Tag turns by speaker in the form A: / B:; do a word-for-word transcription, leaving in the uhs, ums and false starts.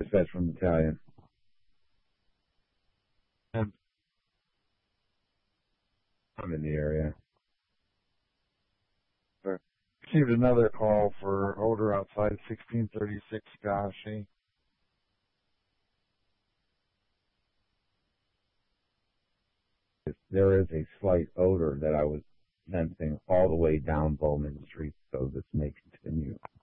A: Dispatch from Battalion. I'm, I'm in the area. Sir. Received another call for odor outside sixteen thirty-six Gashi. There is a slight odor that I was sensing all the way down Bowman Street, so this may continue.